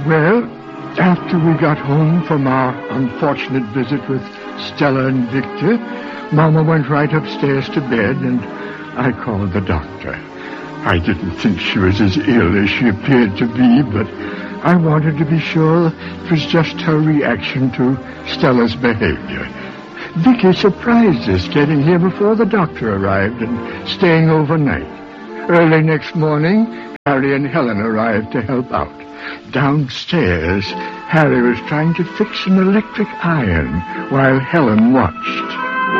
Well, after we got home from our unfortunate visit with Stella and Victor, Mama went right upstairs to bed, and I called the doctor. I didn't think she was as ill as she appeared to be, but I wanted to be sure it was just her reaction to Stella's behavior. Vicky surprised us getting here before the doctor arrived and staying overnight. Early next morning, Harry and Helen arrived to help out. Downstairs, Harry was trying to fix an electric iron while Helen watched.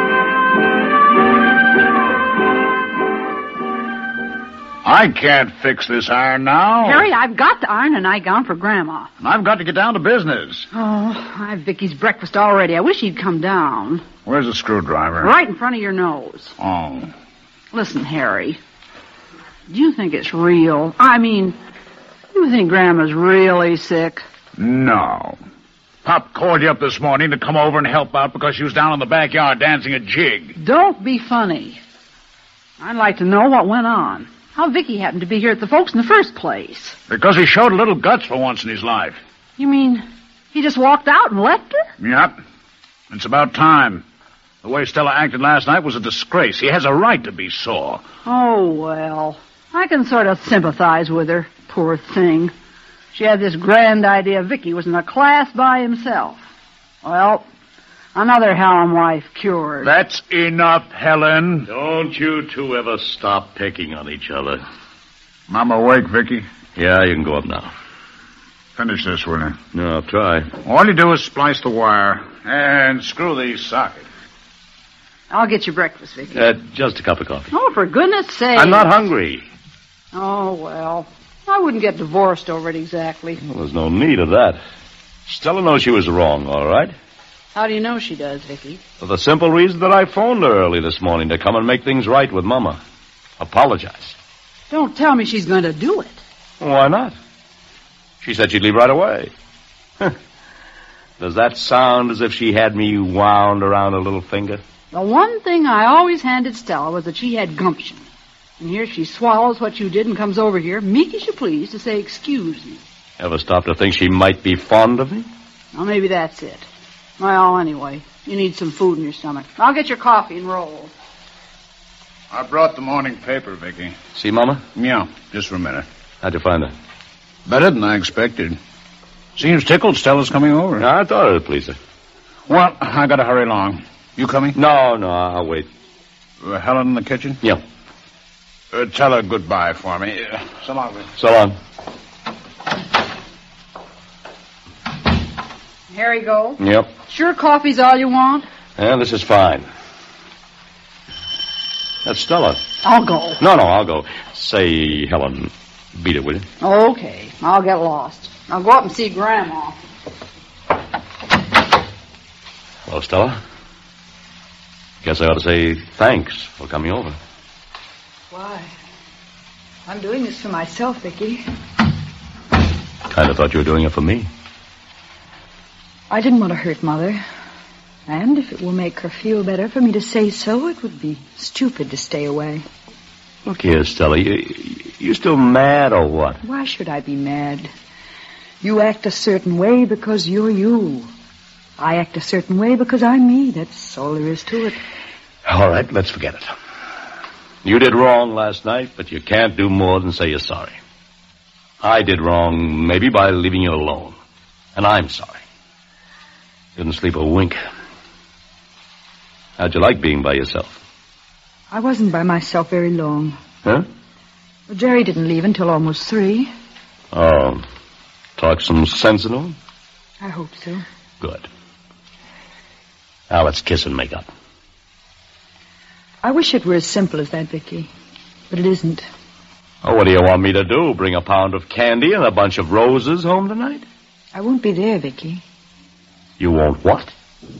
I can't fix this iron now. Harry, I've got the iron and nightgown for Grandma. And I've got to get down to business. Oh, I have Vicky's breakfast already. I wish he'd come down. Where's the screwdriver? Right in front of your nose. Oh. Listen, Harry. Do you think it's real? I mean, do you think Grandma's really sick? No. Pop called you up this morning to come over and help out because she was down in the backyard dancing a jig. Don't be funny. I'd like to know what went on. How Vicky happened to be here at the folks in the first place. Because he showed a little guts for once in his life. You mean he just walked out and left her? Yep. It's about time. The way Stella acted last night was a disgrace. He has a right to be sore. Oh, well, I can sort of sympathize with her. Poor thing. She had this grand idea Vicky was in a class by himself. Well, another Hallam wife cured. That's enough, Helen. Don't you two ever stop picking on each other. Mama awake, Vicky? Yeah, you can go up now. Finish this, will you? No, I'll try. All you do is splice the wire and screw the socket. I'll get you breakfast, Vicky. Just a cup of coffee. Oh, for goodness sake. I'm not hungry. Oh, well, I wouldn't get divorced over it exactly. Well, there's no need of that. Stella knows she was wrong, all right? How do you know she does, Vicky? For the simple reason that I phoned her early this morning to come and make things right with Mama. Apologize. Don't tell me she's going to do it. Why not? She said she'd leave right away. Does that sound as if she had me wound around her little finger? The one thing I always handed Stella was that she had gumption. And here she swallows what you did and comes over here, meek as you please, to say, excuse me. Ever stop to think she might be fond of me? Well, maybe that's it. Well, anyway, you need some food in your stomach. I'll get your coffee and rolls. I brought the morning paper, Vicky. See, Mama? Yeah, just for a minute. How'd you find her? Better than I expected. Seems tickled Stella's coming over. I thought it'd please her. Well, I gotta hurry along. You coming? No, I'll wait. Helen in the kitchen? Yeah. Tell her goodbye for me. So long, Vicky. So long. Harry, go. Yep. Sure coffee's all you want? Yeah, this is fine. That's Stella. I'll go. No, I'll go. Say, Helen, beat it, will you? Okay, I'll get lost. I'll go up and see Grandma. Hello, Stella. Guess I ought to say thanks for coming over. Why? I'm doing this for myself, Vicky. Kind of thought you were doing it for me. I didn't want to hurt Mother. And if it will make her feel better for me to say so, it would be stupid to stay away. Look here, Stella. You still mad or what? Why should I be mad? You act a certain way because you're you. I act a certain way because I'm me. That's all there is to it. All right, let's forget it. You did wrong last night, but you can't do more than say you're sorry. I did wrong, maybe by leaving you alone. And I'm sorry. Didn't sleep a wink. How'd you like being by yourself? I wasn't by myself very long. Huh? Well, Jerry didn't leave until almost 3. Oh, talk some sense into him? I hope so. Good. Now let's kiss and make up. I wish it were as simple as that, Vicky. But it isn't. Oh, what do you want me to do? Bring a pound of candy and a bunch of roses home tonight? I won't be there, Vicky. You won't what?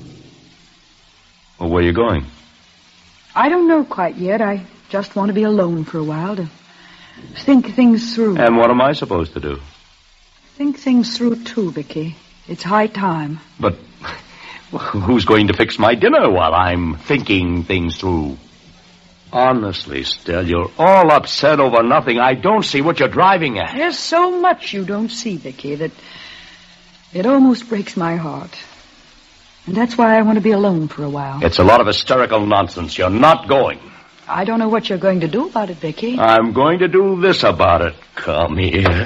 Well, where are you going? I don't know quite yet. I just want to be alone for a while to think things through. And what am I supposed to do? Think things through, too, Vicky. It's high time. But who's going to fix my dinner while I'm thinking things through? Honestly, Stella, you're all upset over nothing. I don't see what you're driving at. There's so much you don't see, Vicky, that It almost breaks my heart. And that's why I want to be alone for a while. It's a lot of hysterical nonsense. You're not going. I don't know what you're going to do about it, Vicky. I'm going to do this about it. Come here.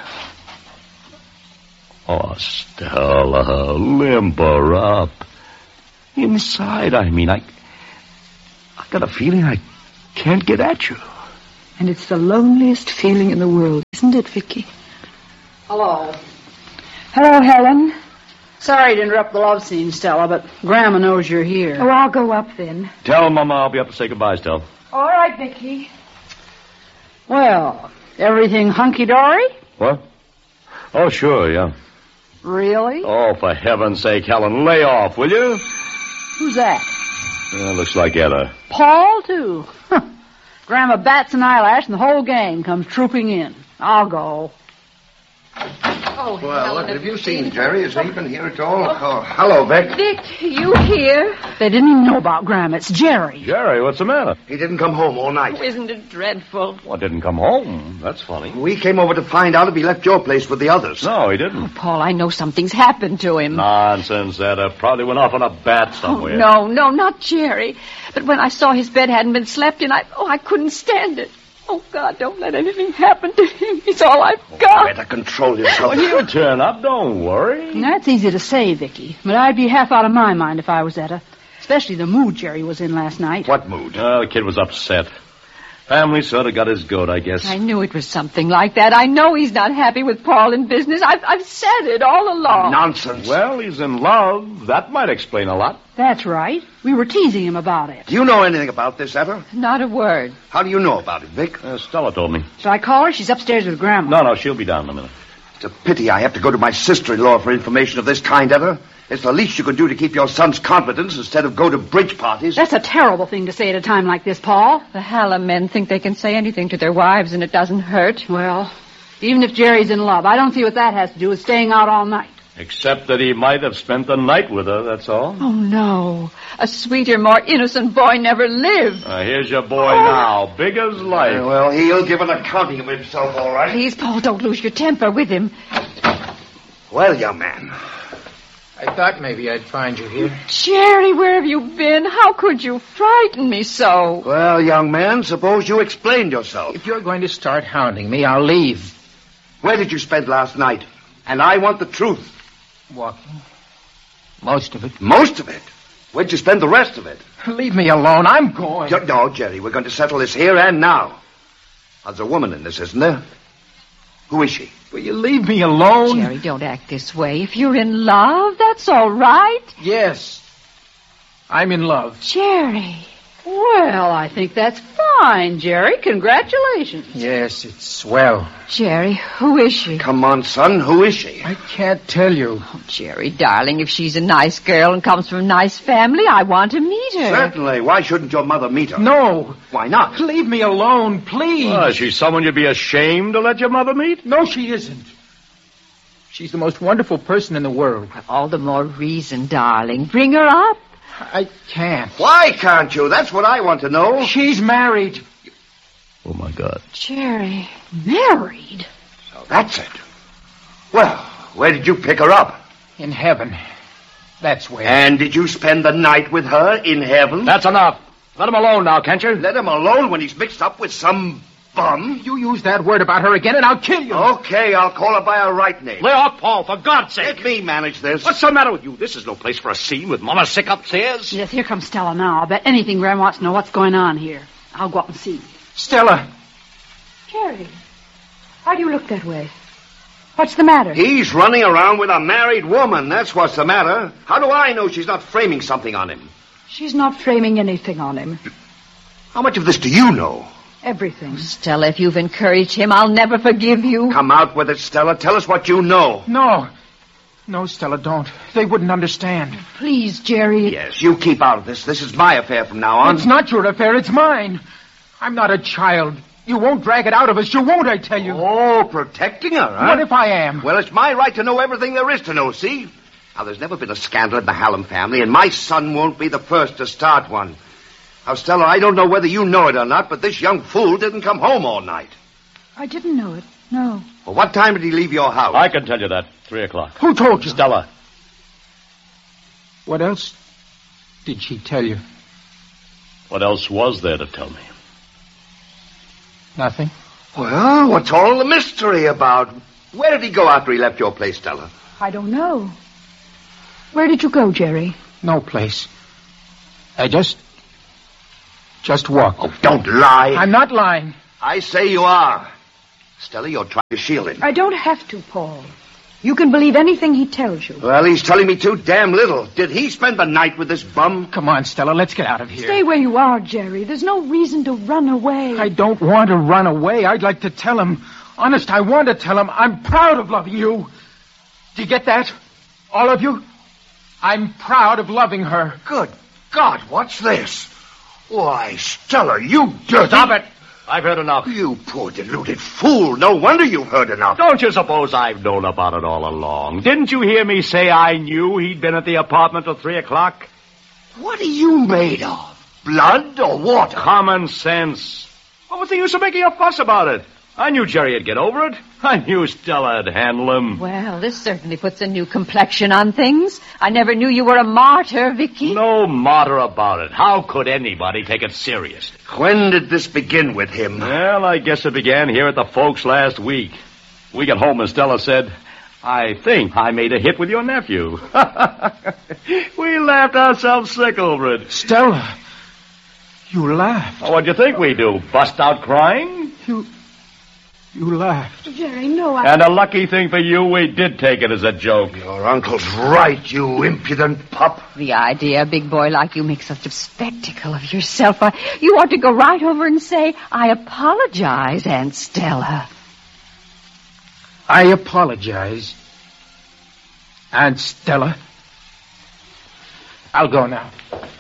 Oh, Stella, limber up. Inside, I mean, I got a feeling I can't get at you. And it's the loneliest feeling in the world, isn't it, Vicky? Hello. Hello, Helen. Sorry to interrupt the love scene, Stella, but Grandma knows you're here. Oh, I'll go up then. Tell Mama I'll be up to say goodbye, Stella. All right, Vicky. Well, everything hunky-dory? What? Oh, sure, yeah. Really? Oh, for heaven's sake, Helen, lay off, will you? Who's that? Looks like Etta. Paul, too. Grandma bats an eyelash and the whole gang comes trooping in. I'll go. Oh, well, look, have you seen Jerry? Has he been here at all? Oh, hello, Vic. Vic, you here? They didn't even know about Grandma. It's Jerry. Jerry, what's the matter? He didn't come home all night. Oh, isn't it dreadful? What, didn't come home? That's funny. We came over to find out if he left your place with the others. No, he didn't. Paul, I know something's happened to him. Nonsense, Etta. Probably went off on a bat somewhere. Oh, no, not Jerry. But when I saw his bed hadn't been slept in, I couldn't stand it. Oh, God, don't let anything happen to him. He's all I've got. Better control yourself. Well, he'll turn up. Don't worry. That's easy to say, Vicky, but I'd be half out of my mind if I was Etta. Especially the mood Jerry was in last night. What mood? Oh, the kid was upset. Family sort of got his goat, I guess. I knew it was something like that. I know he's not happy with Paul in business. I've said it all along. Nonsense. Well, he's in love. That might explain a lot. That's right. We were teasing him about it. Do you know anything about this, Etta? Not a word. How do you know about it, Vic? Stella told me. Shall I call her? She's upstairs with Grandma. No, she'll be down in a minute. It's a pity I have to go to my sister-in-law for information of this kind, Etta. It's the least you can do to keep your son's confidence instead of go to bridge parties. That's a terrible thing to say at a time like this, Paul. The Hallam men think they can say anything to their wives and it doesn't hurt. Well, even if Jerry's in love, I don't see what that has to do with staying out all night. Except that he might have spent the night with her, that's all. Oh, no. A sweeter, more innocent boy never lived. Here's your boy now, big as life. Well, he'll give an accounting of himself, all right. Please, Paul, don't lose your temper with him. Well, young man. I thought maybe I'd find you here. Jerry, where have you been? How could you frighten me so? Well, young man, suppose you explained yourself. If you're going to start hounding me, I'll leave. Where did you spend last night? And I want the truth. Walking. Most of it. Most of it? Where'd you spend the rest of it? Leave me alone. I'm going. No, Jerry, we're going to settle this here and now. There's a woman in this, isn't there? Who is she? Will you leave me alone? Jerry, don't act this way. If you're in love, that's all right. Yes. I'm in love. Jerry. Well, I think that's fine, Jerry. Congratulations. Yes, it's swell. Jerry, who is she? Come on, son. Who is she? I can't tell you. Oh, Jerry, darling, if she's a nice girl and comes from a nice family, I want to meet her. Certainly. Why shouldn't your mother meet her? No. Why not? Leave me alone, please. Is she someone you'd be ashamed to let your mother meet? No, she isn't. She's the most wonderful person in the world. All the more reason, darling. Bring her up. I can't. Why can't you? That's what I want to know. She's married. Oh, my God. Jerry. Married? So that's it. Well, where did you pick her up? In heaven. That's where. And did you spend the night with her in heaven? That's enough. Let him alone now, can't you? Let him alone when he's mixed up with some bum. You use that word about her again and I'll kill you. Okay, I'll call her by her right name. Lay off, Paul, for God's sake. Let me manage this. What's the matter with you? This is no place for a scene with Mama sick upstairs. Yes, here comes Stella now. I'll bet anything Graham wants to know what's going on here. I'll go up and see. Stella. Jerry, why do you look that way? What's the matter? He's running around with a married woman. That's what's the matter. How do I know she's not framing something on him? She's not framing anything on him. How much of this do you know? Everything. Stella, if you've encouraged him, I'll never forgive you. Come out with it, Stella. Tell us what you know. No. No, Stella, don't. They wouldn't understand. Please, Jerry. Yes, you keep out of this. This is my affair from now on. It's not your affair. It's mine. I'm not a child. You won't drag it out of us. You won't, I tell you. Oh, protecting her, huh? What if I am? Well, it's my right to know everything there is to know, see? Now, there's never been a scandal in the Hallam family, and my son won't be the first to start one. Now, Stella, I don't know whether you know it or not, but this young fool didn't come home all night. I didn't know it. No. Well, what time did he leave your house? I can tell you that. 3 o'clock. Who told you? Stella. What else did she tell you? What else was there to tell me? Nothing. Well, what's all the mystery about? Where did he go after he left your place, Stella? I don't know. Where did you go, Jerry? No place. I just walked. Oh, don't lie. I'm not lying. I say you are. Stella, you're trying to shield him. I don't have to, Paul. You can believe anything he tells you. Well, he's telling me too damn little. Did he spend the night with this bum? Come on, Stella, let's get out of here. Stay where you are, Jerry. There's no reason to run away. I don't want to run away. I'd like to tell him. Honest, I want to tell him I'm proud of loving you. Do you get that? All of you? I'm proud of loving her. Good God, what's this? Why, Stella, you dirty... Stop it! I've heard enough. You poor deluded fool. No wonder you've heard enough. Don't you suppose I've known about it all along? Didn't you hear me say I knew he'd been at the apartment till 3 o'clock? What are you made of? Blood or water? Common sense. What was the use of making a fuss about it? I knew Jerry'd get over it. I knew Stella'd handle him. Well, this certainly puts a new complexion on things. I never knew you were a martyr, Vicky. No martyr about it. How could anybody take it serious? When did this begin with him? Well, I guess it began here at the folks last week. We got home and Stella said, I think I made a hit with your nephew. We laughed ourselves sick over it. Stella, you laughed. Oh, what'd you think we do? Bust out crying? You laughed. Jerry, no, And a lucky thing for you, we did take it as a joke. Your uncle's right, you impudent pup. The idea a big boy like you makes such a spectacle of yourself. You ought to go right over and say, I apologize, Aunt Stella. I apologize, Aunt Stella. I'll go now.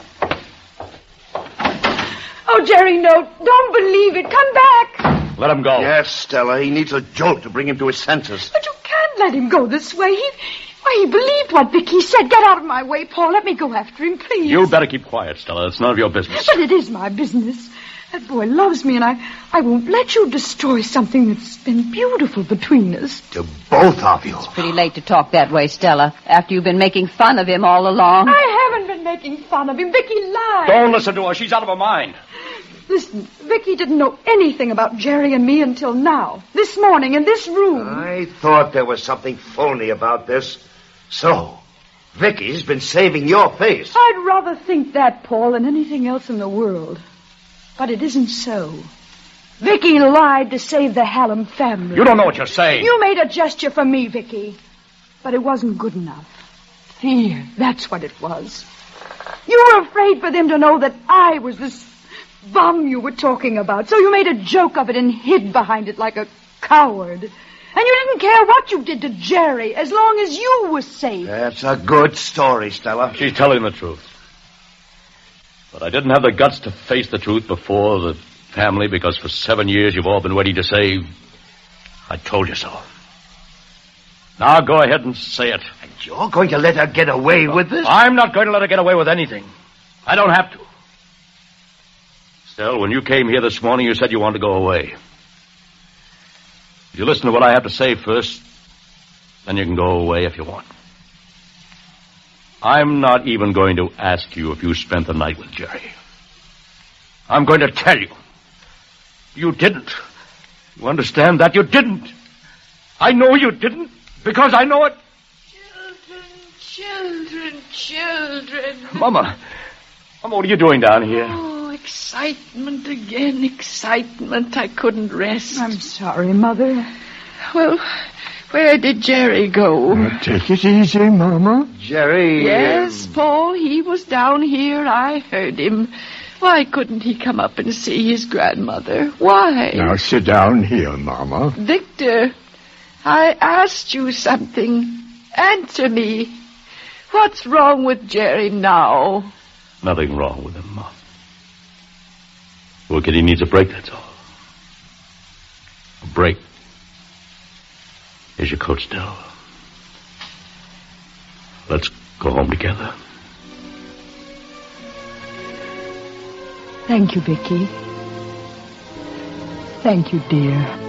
Oh, Jerry, no. Don't believe it. Come back. Let him go. Yes, Stella, he needs a jolt to bring him to his senses. But you can't let him go this way. He believed what Vicky said. Get out of my way, Paul. Let me go after him, please. You better keep quiet, Stella. It's none of your business. But it is my business. That boy loves me, and I won't let you destroy something that's been beautiful between us. To both of you. It's pretty late to talk that way, Stella, after you've been making fun of him all along. I haven't been making fun of him. Vicky lied. Don't listen to her. She's out of her mind. Listen, Vicky didn't know anything about Jerry and me until now. This morning, in this room. I thought there was something phony about this. So, Vicky's been saving your face. I'd rather think that, Paul, than anything else in the world. But it isn't so. Vicky lied to save the Hallam family. You don't know what you're saying. You made a gesture for me, Vicky. But it wasn't good enough. Fear, that's what it was. You were afraid for them to know that I was this bum you were talking about. So you made a joke of it and hid behind it like a coward. And you didn't care what you did to Jerry as long as you were safe. That's a good story, Stella. She's telling the truth. But I didn't have the guts to face the truth before the family because for 7 years you've all been waiting to say, I told you so. Now go ahead and say it. And you're going to let her get away with this? I'm not going to let her get away with anything. I don't have to. Still, when you came here this morning, you said you wanted to go away. If you listen to what I have to say first, then you can go away if you want. I'm not even going to ask you if you spent the night with Jerry. I'm going to tell you. You didn't. You understand that? You didn't. I know you didn't, because I know it. Children. Mama, what are you doing down here? Oh, excitement again, excitement. I couldn't rest. I'm sorry, Mother. Well, where did Jerry go? Take it easy, Mama. Jerry... Yes, Paul, he was down here. I heard him. Why couldn't he come up and see his grandmother? Why? Now sit down here, Mama. Victor, I asked you something. Answer me. What's wrong with Jerry now? Nothing wrong with him, Mom. Look, he needs a break, that's all. A break. Here's your coat, Stella. Let's go home together. Thank you, Vicky. Thank you, dear.